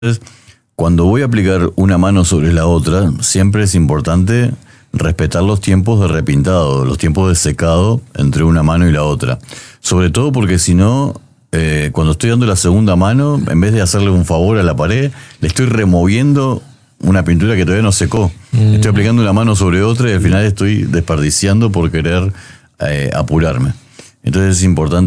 Cuando voy a aplicar una mano sobre la otra, siempre es importante respetar los tiempos de repintado, los tiempos de secado entre una mano y la otra. Sobre todo porque si no, cuando estoy dando la segunda mano, en vez de hacerle un favor a la pared, le estoy removiendo una pintura que todavía no secó. Estoy aplicando una mano sobre otra y al final estoy desperdiciando por querer apurarme. Entonces es importante